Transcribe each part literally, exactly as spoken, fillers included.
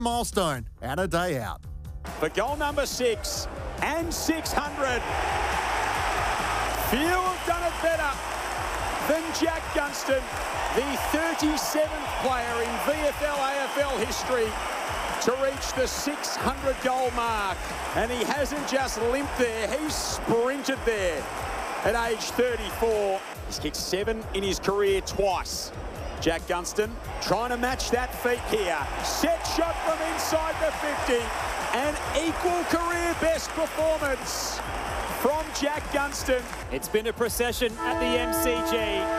milestone and a day out. For goal number six and six hundred. Few have done it better than Jack Gunston, the thirty-seventh player in V F L A F L history to reach the six hundred goal mark. And he hasn't just limped there, he's sprinted there at age thirty-four. He's kicked seven in his career twice. Jack Gunston trying to match that feat here. Set shot from inside the fifty. An equal career best performance from Jack Gunston. It's been a procession at the M C G.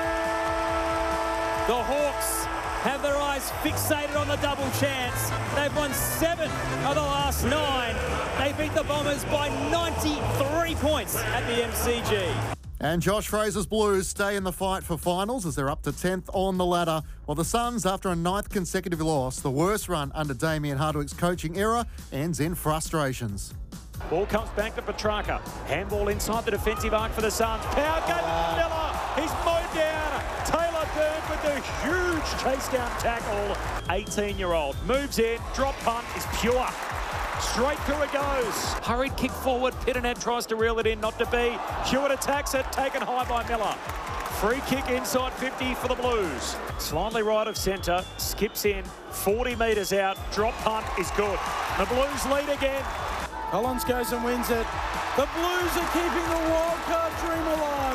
The Hawks have their eyes fixated on the double chance. They've won seven of the last nine. They beat the Bombers by ninety-three points at the M C G. And Josh Fraser's Blues stay in the fight for finals as they're up to tenth on the ladder. While the Suns, after a ninth consecutive loss, the worst run under Damien Hardwick's coaching era, ends in frustrations. Ball comes back to Petrarca. Handball inside the defensive arc for the Suns. Power goes uh, Miller. He's mowed down. Taylor Byrne with the huge chase down tackle. eighteen-year-old moves in. Drop punt is pure. Straight through it goes. Hurried kick forward. Pitternet tries to reel it in, not to be. Hewitt attacks it, taken high by Miller. Free kick inside fifty for the Blues. Slightly right of centre, skips in, forty metres out. Drop punt is good. The Blues lead again. Collins goes and wins it. The Blues are keeping the wildcard dream alive.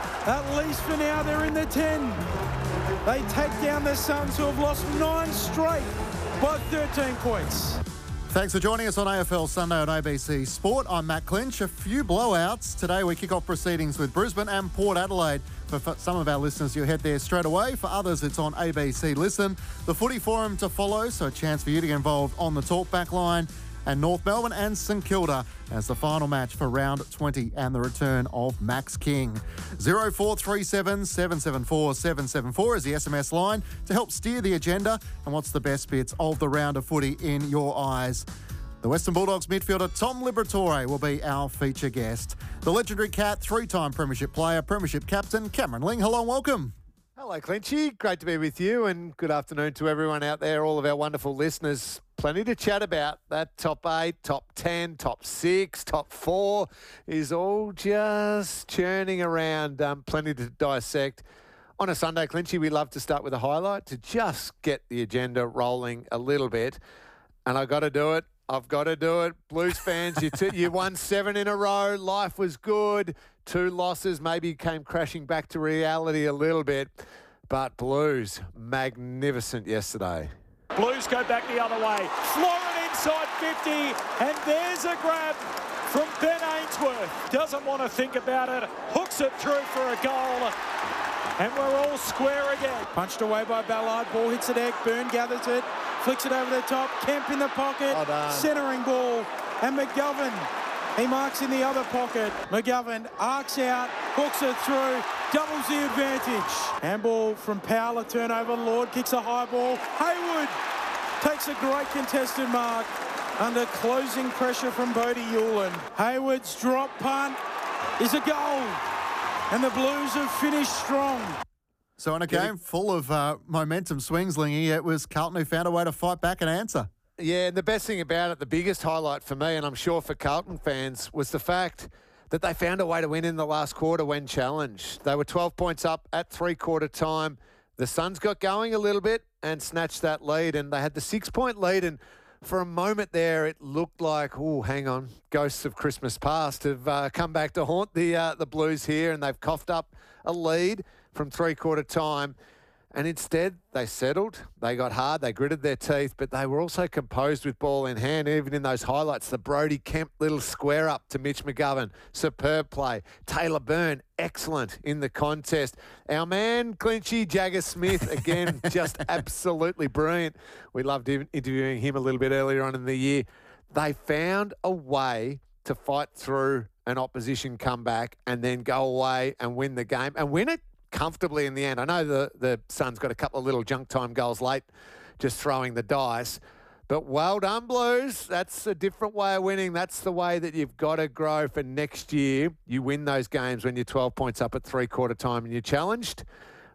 At least for now, they're in the ten. They take down the Suns, who have lost nine straight by thirteen points. Thanks for joining us on A F L Sunday on A B C Sport. I'm Matt Clinch. A few blowouts. Today we kick off proceedings with Brisbane and Port Adelaide. For some of our listeners, you'll head there straight away. For others, it's on A B C Listen. The footy forum to follow, so a chance for you to get involved on the talkback line. And North Melbourne and St Kilda as the final match for round twenty and the return of Max King. zero four three seven, seven seven four, seven seven four is the S M S line to help steer the agenda and what's the best bits of the round of footy in your eyes. The Western Bulldogs midfielder Tom Liberatore will be our feature guest. The legendary Cat, three-time premiership player, premiership captain Cameron Ling. Hello and welcome. Hello, Clinchy. Great to be with you, and good afternoon to everyone out there, all of our wonderful listeners. Plenty to chat about. That top eight, top ten, top six, top four is all just churning around. Um, plenty to dissect. On a Sunday, Clinchy, we love to start with a highlight to just get the agenda rolling a little bit. And I got to do it. I've got to do it. Blues fans, you, t- you won seven in a row. Life was good. Two losses, maybe came crashing back to reality a little bit. But Blues, magnificent yesterday. Blues go back the other way. Florin inside fifty, and there's a grab from Ben Ainsworth. Doesn't want to think about it. Hooks it through for a goal. And we're all square again. Punched away by Ballard. Ball hits the deck. Byrne gathers it. Flicks it over the top. Kemp in the pocket. Well centering ball. And McGovern, he marks in the other pocket. McGovern arcs out. Hooks it through. Doubles the advantage. Handball from Powell. A turnover. Lord kicks a high ball. Hayward takes a great contested mark under closing pressure from Bodie Hewlin. Hayward's drop punt is a goal. And the Blues have finished strong. So in a game full of uh, momentum swings, Lingy, it was Carlton who found a way to fight back and answer. Yeah, and the best thing about it, the biggest highlight for me, and I'm sure for Carlton fans, was the fact that they found a way to win in the last quarter when challenged. They were twelve points up at three-quarter time. The Suns got going a little bit and snatched that lead, and they had the six-point lead, and for a moment there, it looked like, oh, hang on, ghosts of Christmas past have uh, come back to haunt the uh, the Blues here, and they've coughed up a lead from three-quarter time. And instead, they settled, they got hard, they gritted their teeth, but they were also composed with ball in hand, even in those highlights. The Brody Kemp little square up to Mitch McGovern, superb play. Taylor Byrne, excellent in the contest. Our man, Clinchy Jagger Smith, again, just absolutely brilliant. We loved interviewing him a little bit earlier on in the year. They found a way to fight through an opposition comeback and then go away and win the game and win it comfortably in the end. I know the, the Suns got a couple of little junk time goals late, just throwing the dice. But well done, Blues. That's a different way of winning. That's the way that you've got to grow for next year. You win those games when you're twelve points up at three-quarter time and you're challenged.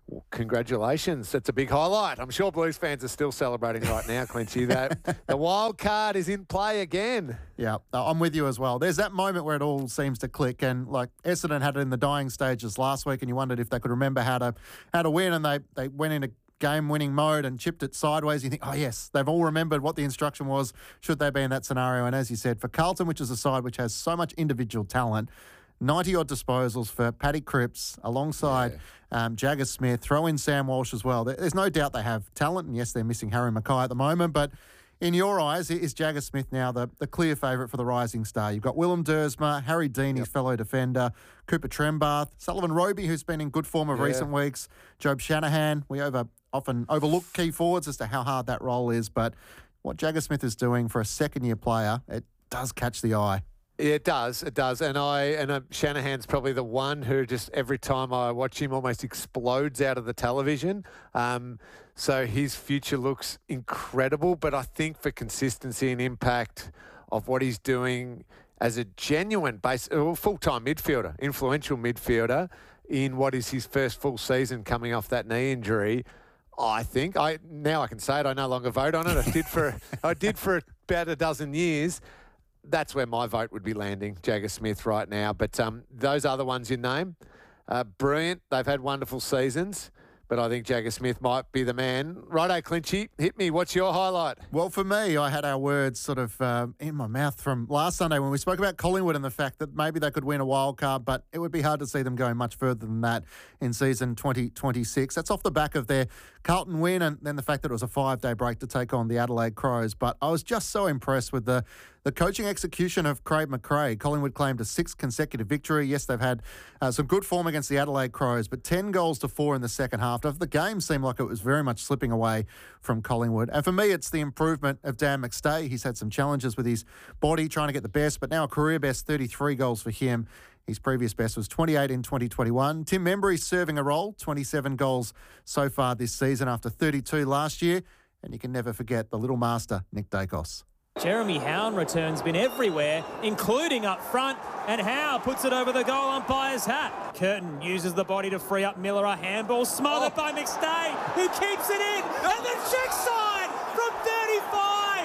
Well, congratulations. That's a big highlight. I'm sure Blues fans are still celebrating right now, Clinchy. That the wild card is in play again. Yeah, I'm with you as well. There's that moment where it all seems to click, and like Essendon had it in the dying stages last week, and you wondered if they could remember how to how to win, and they, they went into game-winning mode and chipped it sideways. You think, oh, yes, they've all remembered what the instruction was should they be in that scenario. And as you said, for Carlton, which is a side which has so much individual talent, ninety-odd disposals for Paddy Cripps alongside yeah. um, Jagger Smith. Throw in Sam Walsh as well. There's no doubt they have talent, and yes, they're missing Harry Mackay at the moment, but in your eyes, is Jagger Smith now the, the clear favourite for the rising star? You've got Willem Dersma, Harry Dean, yep. his fellow defender, Cooper Trembath, Sullivan Roby, who's been in good form of yeah. recent weeks, Job Shanahan. We over often overlook key forwards as to how hard that role is, but what Jagger Smith is doing for a second-year player, it does catch the eye. Yeah, it does. It does. And I and uh, Shanahan's probably the one who just every time I watch him almost explodes out of the television. Um, so his future looks incredible. But I think for consistency and impact of what he's doing as a genuine base, well, full-time midfielder, influential midfielder in what is his first full season coming off that knee injury, I think I now I can say it. I no longer vote on it. I did for I did for about a dozen years. That's where my vote would be landing, Jagger Smith right now. But um, those other ones you name, uh, brilliant. They've had wonderful seasons, but I think Jagger Smith might be the man. Righto, Clinchy, hit me. What's your highlight? Well, for me, I had our words sort of uh, in my mouth from last Sunday when we spoke about Collingwood and the fact that maybe they could win a wild card, but it would be hard to see them going much further than that in season twenty twenty-six. That's off the back of their Carlton win and then the fact that it was a five-day break to take on the Adelaide Crows. But I was just so impressed with the The coaching execution of Craig McRae. Collingwood claimed a sixth consecutive victory. Yes, they've had uh, some good form against the Adelaide Crows, but ten goals to four in the second half. The game seemed like it was very much slipping away from Collingwood. And for me, it's the improvement of Dan McStay. He's had some challenges with his body, trying to get the best, but now a career best, thirty-three goals for him. His previous best was twenty-eight in twenty twenty-one. Tim Membry's serving a role, twenty-seven goals so far this season after thirty-two last year. And you can never forget the little master, Nick Dacos. Jeremy Howe return's been everywhere, including up front, and Howe puts it over the goal umpire's hat. Curtin uses the body to free up Miller. A handball smothered oh. by McStay, who keeps it in, and the check side from thirty-five.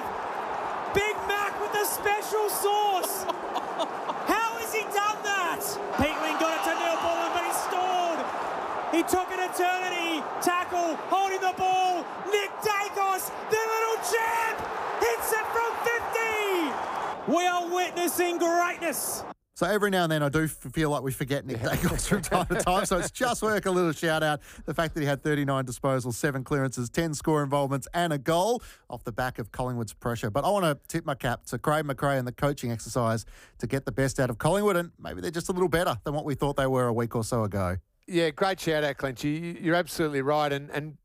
Big Mac with the special sauce. How has he done that? Peatling got it to Neil Bullen, but he stalled. He took an eternity tackle, holding the ball. Nick Dacos, the little champ, hits it from fifty. We are witnessing greatness. So every now and then I do feel like we forget Nick Dacos from time to time. So it's just work a little shout out. The fact that he had thirty-nine disposals, seven clearances, ten score involvements and a goal off the back of Collingwood's pressure. But I want to tip my cap to Craig McRae and the coaching exercise to get the best out of Collingwood. And maybe they're just a little better than what we thought they were a week or so ago. Yeah, great shout out, Clinchy. You're absolutely right. And, and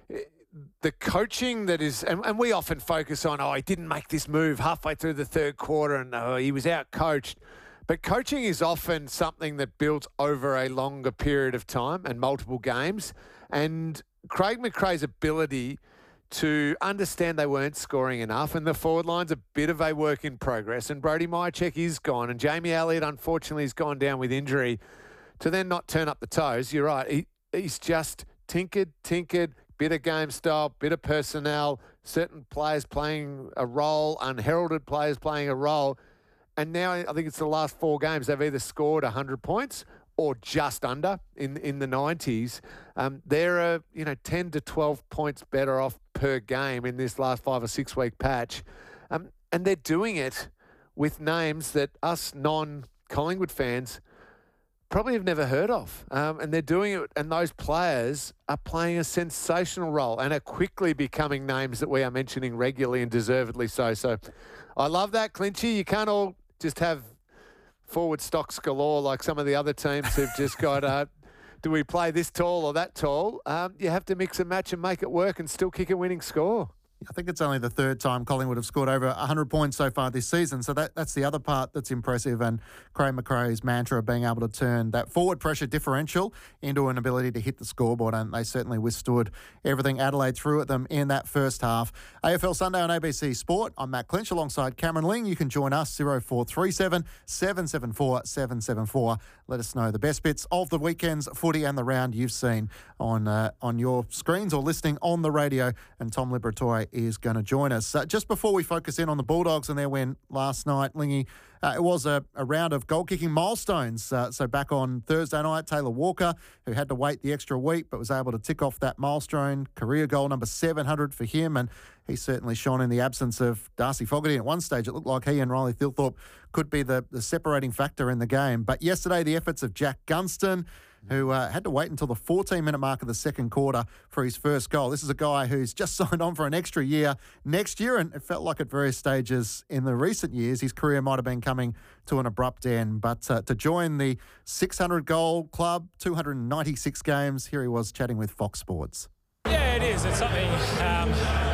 the coaching that is, and, and we often focus on, oh, he didn't make this move halfway through the third quarter and oh, he was out coached. But coaching is often something that builds over a longer period of time and multiple games. And Craig McRae's ability to understand they weren't scoring enough, and the forward line's a bit of a work in progress, and Brody Myercheck is gone, and Jamie Elliott, unfortunately, has gone down with injury, to then not turn up the toes. You're right. He, he's just tinkered, tinkered, bit of game style, bit of personnel, certain players playing a role, unheralded players playing a role. And now I think it's the last four games they've either scored one hundred points or just under in in the nineties. Um, they're a, you know ten to twelve points better off per game in this last five or six week patch, um, and they're doing it with names that us non-Collingwood fans probably have never heard of, um, and they're doing it. And those players are playing a sensational role and are quickly becoming names that we are mentioning regularly and deservedly so. So, I love that, Clinchy. You can't all just have forward stocks galore like some of the other teams who've just got, uh, do we play this tall or that tall? Um, you have to mix and match and make it work and still kick a winning score. I think it's only the third time Collingwood have scored over one hundred points so far this season. So that, that's the other part that's impressive. And Craig McRae's mantra of being able to turn that forward pressure differential into an ability to hit the scoreboard. And they certainly withstood everything Adelaide threw at them in that first half. A F L Sunday on A B C Sport. I'm Matt Clinch alongside Cameron Ling. You can join us zero four three seven, seven seven four, seven seven four. Let us know the best bits of the weekend's footy and the round you've seen on uh, on your screens or listening on the radio. And Tom Liberatore is going to join us. Uh, just before we focus in on the Bulldogs and their win last night, Lingy, uh, it was a, a round of goal-kicking milestones. Uh, so back on Thursday night, Taylor Walker, who had to wait the extra week but was able to tick off that milestone, career goal number seven hundred for him, and he certainly shone in the absence of Darcy Fogarty. At one stage, it looked like he and Riley Thilthorpe could be the, the separating factor in the game. But yesterday, the efforts of Jack Gunston, who uh, had to wait until the fourteen-minute mark of the second quarter for his first goal. This is a guy who's just signed on for an extra year next year, and it felt like at various stages in the recent years his career might have been coming to an abrupt end. But uh, to join the six hundred goal club, two hundred ninety-six games, here he was chatting with Fox Sports. Yeah, it is. It's something... Um...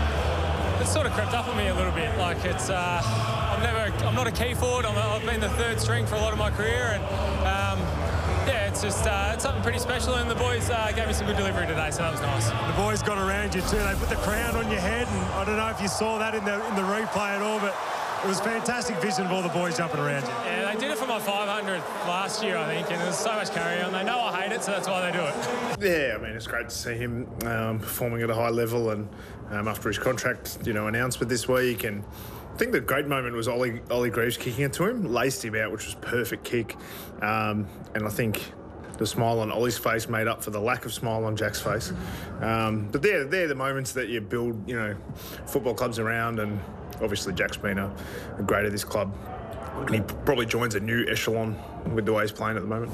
It's sort of crept up on me a little bit. Like it's, uh, I'm never, I'm not a key forward. I'm a, I've been the third string for a lot of my career, and um, yeah, it's just uh, it's something pretty special. And the boys uh, gave me some good delivery today, so that was nice. The boys got around you too. They put the crown on your head, and I don't know if you saw that in the in the replay at all, but it was fantastic vision of all the boys jumping around you. Yeah, they did it for my five hundredth last year, I think, and there's so much carry on. They know I hate it, so that's why they do it. Yeah, I mean, it's great to see him um, performing at a high level, and um, after his contract, you know, announcement this week. And I think the great moment was Ollie, Ollie Greaves kicking it to him, laced him out, which was perfect kick. Um, and I think the smile on Ollie's face made up for the lack of smile on Jack's face. Um, but they're, they're the moments that you build, you know, football clubs around, and obviously Jack's been a, a great at this club, and he probably joins a new echelon with the way he's playing at the moment.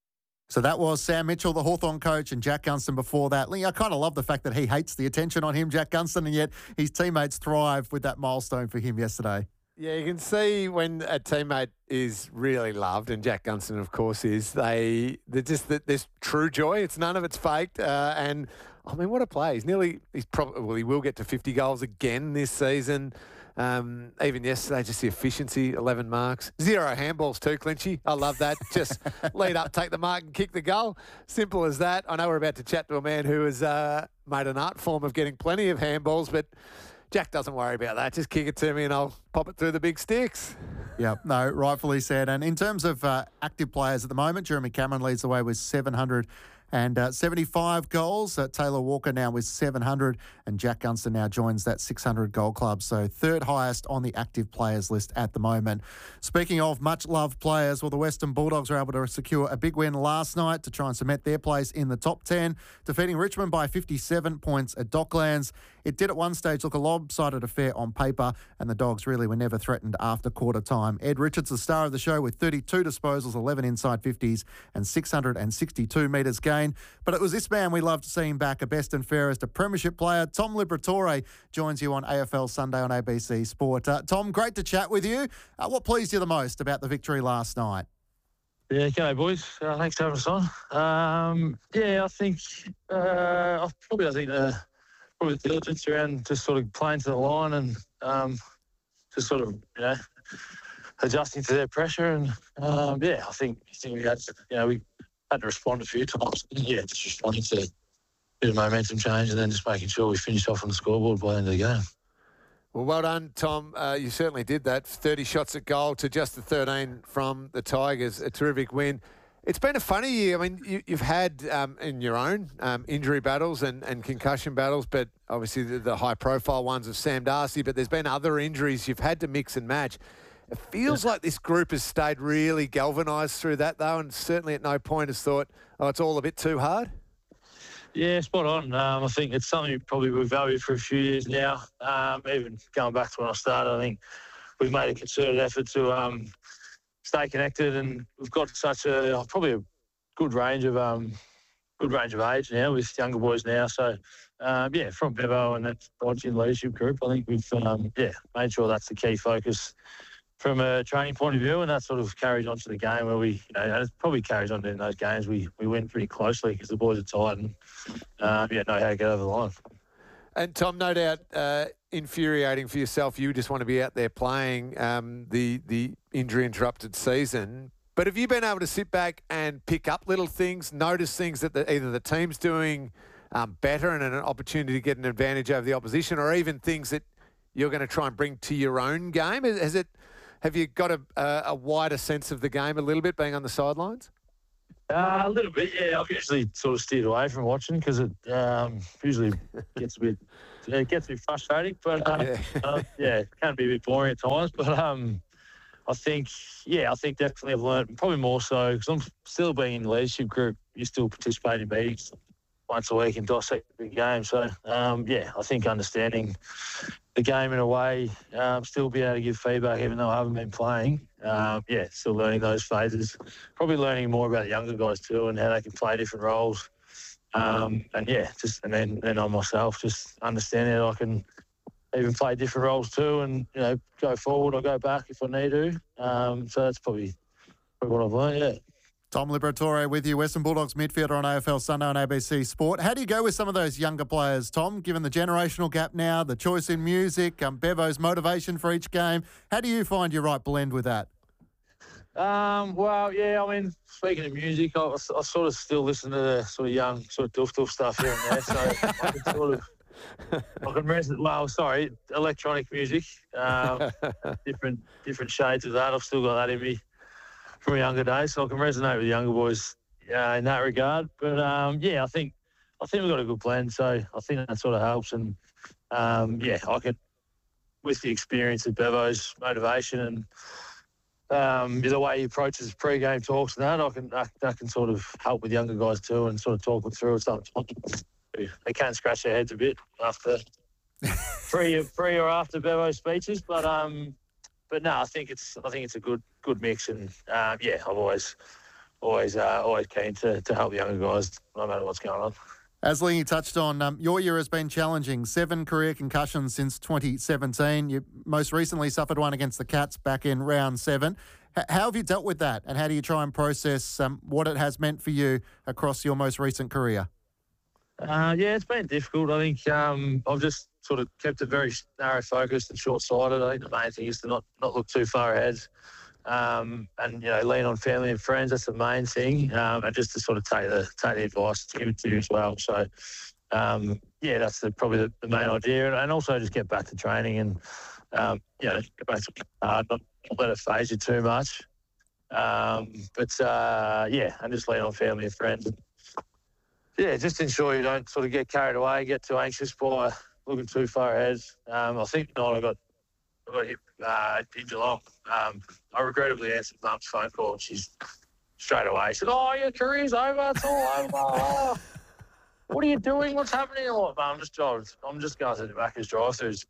So that was Sam Mitchell, the Hawthorn coach, and Jack Gunston before that. Lee, I kind of love the fact that he hates the attention on him, Jack Gunston, and yet his teammates thrive with that milestone for him yesterday. Yeah, you can see when a teammate is really loved, and Jack Gunston, of course, is, they, they're just, there's true joy. It's none of it's faked. Uh, and, I mean, what a play. He's nearly, he's probably, well, he will get to fifty goals again this season. Um, even yesterday, just the efficiency, eleven marks. Zero handballs too, Clinchy. I love that. Just lead up, take the mark and kick the goal. Simple as that. I know we're about to chat to a man who has uh, made an art form of getting plenty of handballs, but Jack doesn't worry about that. Just kick it to me and I'll pop it through the big sticks. Yeah, no, rightfully said. And in terms of uh, active players at the moment, Jeremy Cameron leads the way with seven hundred seventy-five goals. Uh, Taylor Walker now with seven hundred, and Jack Gunston now joins that six hundred goal club. So third highest on the active players list at the moment. Speaking of much-loved players, well, the Western Bulldogs were able to secure a big win last night to try and cement their place in the top ten, defeating Richmond by fifty-seven points at Docklands. It did at one stage look a lopsided affair on paper, and the Dogs really were never threatened after quarter time. Ed Richards, the star of the show, with thirty-two disposals, eleven inside fifties, and six hundred sixty-two metres gained. But it was this man we loved seeing back, a best and fairest, a premiership player. Tom Liberatore joins you on A F L Sunday on A B C Sport. Uh, Tom, great to chat with you. Uh, what pleased you the most about the victory last night? Yeah, g'day boys. Uh, thanks for having us on. Um, yeah, I think uh, probably I think uh, probably the diligence around just sort of playing to the line and um, just sort of you know adjusting to their pressure, and um, yeah, I think I think we had you know we had to respond a few times. Yeah, just responding to a bit of momentum change and then just making sure we finished off on the scoreboard by the end of the game. Well, well done, Tom. Uh, you certainly did that. thirty shots at goal to just the thirteen from the Tigers. A terrific win. It's been a funny year. I mean, you, you've had um, in your own um, injury battles and, and concussion battles, but obviously the, the high-profile ones of Sam Darcy, but there's been other injuries you've had to mix and match. It feels like this group has stayed really galvanised through that, though, and certainly at no point has thought, oh, it's all a bit too hard. Yeah, spot on. Um, I think it's something probably we've valued for a few years now. Um, even going back to when I started, I think we've made a concerted effort to um, stay connected, and we've got such a probably a good range of um, good range of age now with younger boys now. So um, yeah, from Bevo and that Bodgin leadership group, I think we've um, yeah made sure that's the key focus from a training point of view, and that sort of carries on to the game where we, you know, and it probably carries on in those games. We we win pretty closely because the boys are tight and uh, yeah, know how to get over the line. And Tom, no doubt, uh, infuriating for yourself. You just want to be out there playing um, the the injury interrupted season. But have you been able to sit back and pick up little things, notice things that the, either the team's doing um, better and an opportunity to get an advantage over the opposition, or even things that you're going to try and bring to your own game? Has it? Have you got a, a, a wider sense of the game a little bit, being on the sidelines? Uh, a little bit, yeah. I've usually sort of steered away from watching because it um, usually gets a bit it gets a bit frustrating. But uh, yeah. uh, yeah, it can be a bit boring at times. But um, I think, yeah, I think definitely I've learned probably more so because I'm still being in the leadership group. You still participate in meetings once a week and dissect the big game. So um, yeah, I think understanding the game in a way, um, still be able to give feedback even though I haven't been playing. Um, yeah, still learning those phases. Probably learning more about the younger guys too and how they can play different roles. Um, and yeah, just and then then I myself just understanding that I can even play different roles too, and you know go forward or go back if I need to. Um, so that's probably, probably what I've learned. Yeah. Tom Liberatore with you, Western Bulldogs midfielder on A F L Sunday on A B C Sport. How do you go with some of those younger players, Tom, given the generational gap now, the choice in music, um, Bevo's motivation for each game? How do you find your right blend with that? Um, well, yeah, I mean, speaking of music, I, I sort of still listen to the sort of young, sort of doof-doof stuff here and there, so I can sort of, I can resonate, well, sorry, electronic music, um, different different shades of that. I've still got that in me from younger days, so I can resonate with the younger boys uh, in that regard. But um, yeah, I think I think we've got a good blend, so I think that sort of helps. And um, yeah, I could, with the experience of Bevo's motivation and um, the way he approaches pre-game talks and that, I can I, that can sort of help with younger guys too, and sort of talk them through it. Sometimes they can scratch their heads a bit after pre pre or after Bevo's speeches, but um. But no, I think it's I think it's a good good mix, and um, yeah, I've always always uh, always keen to to help younger guys, no matter what's going on. As Lingy touched on, um, your year has been challenging. Seven career concussions since twenty seventeen. You most recently suffered one against the Cats back in round seven. H- how have you dealt with that, and how do you try and process um, what it has meant for you across your most recent career? Uh, yeah, it's been difficult. I think um, I've just sort of kept it very narrow focused and short-sighted. I think the main thing is to not, not look too far ahead, um, and you know lean on family and friends. That's the main thing, um, and just to sort of take the take the advice to give it to you as well. So um, yeah, that's the, probably the, the main idea, and, and also just get back to training and um, you know get back to hard, not, not let it phase you too much. Um, but uh, yeah, and just lean on family and friends. Yeah, just ensure you don't sort of get carried away, get too anxious by looking too far ahead. Um, I think tonight I got I got hit uh, in Geelong. Um, I regrettably answered Mum's phone call, and she's straight away. She said, "Oh, your career's over. It's all over. Oh, what are you doing? What's happening?" I'm like, "Mum, I'm just driving. I'm just going to the Macca's drive-throughs."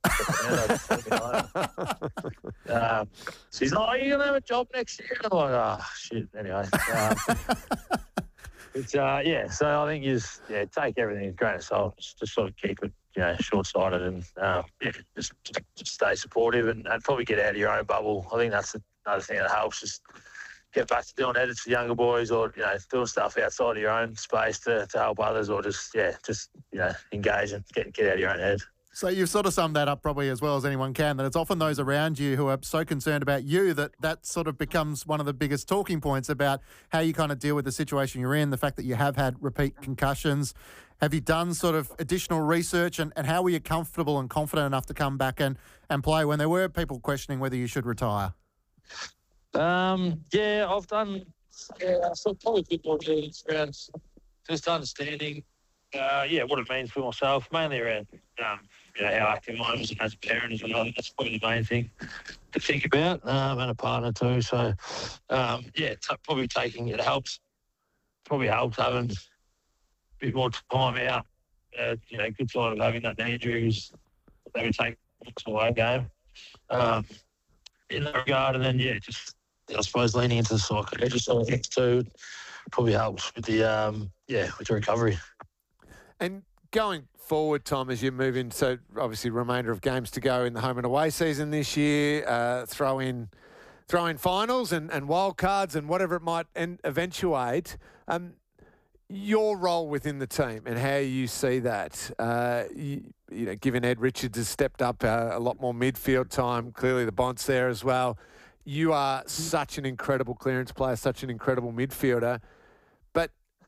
um, she's like, "Oh, you're gonna have a job next year?" I'm like, "Oh, shit." Anyway. Um, It's uh yeah, so I think you just yeah take everything with a grain of salt, just, just sort of keep it you know short-sighted and um, yeah just, just just stay supportive and, and probably get out of your own bubble. I think that's another thing that helps. Just get back to doing edits for younger boys, or you know doing stuff outside of your own space to, to help others, or just yeah just you know engage and get get out of your own head. So you've sort of summed that up probably as well as anyone can, that it's often those around you who are so concerned about you that that sort of becomes one of the biggest talking points about how you kind of deal with the situation you're in, the fact that you have had repeat concussions. Have you done sort of additional research, and, and how were you comfortable and confident enough to come back and, and play when there were people questioning whether you should retire? Um, yeah, I've done yeah, so probably a bit more diligence around just understanding Uh, yeah, what it means for myself, mainly around um, you know, how active I am as, as a parent as well. That's probably the main thing to think about, um, and a partner too. So, um, yeah, t- probably taking it helps. Probably helps having a bit more time out. Uh, you know, good side of having that knee injury is they would take away game um, in that regard. And then, yeah, just I suppose leaning into the psychologist side of things too probably helps with the um, yeah with the recovery. And going forward, Tom, as you move in, so obviously remainder of games to go in the home and away season this year, uh, throw in throw in finals and, and wild cards and whatever it might en- eventuate, um, your role within the team and how you see that. Uh, you, you know, given Ed Richards has stepped up uh, a lot more midfield time, clearly the Bont's there as well. You are such an incredible clearance player, such an incredible midfielder. But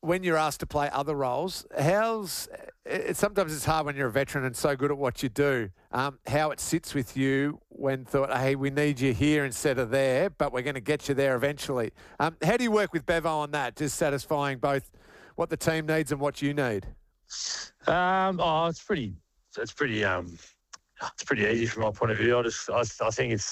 when you're asked to play other roles, how's it? Sometimes it's hard when you're a veteran and so good at what you do. Um, how it sits with you when thought, hey, we need you here instead of there, but we're going to get you there eventually. Um, how do you work with Bevo on that, just satisfying both what the team needs and what you need? Um, oh, it's pretty. It's pretty. Um, it's pretty easy from my point of view. I just, I, I think it's